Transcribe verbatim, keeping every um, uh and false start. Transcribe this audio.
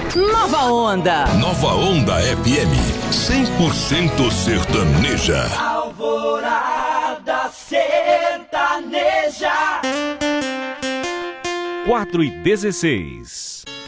Nova Onda. Nova Onda F M, cem por cento sertaneja. Alvorada sertaneja. quatro e dezesseis.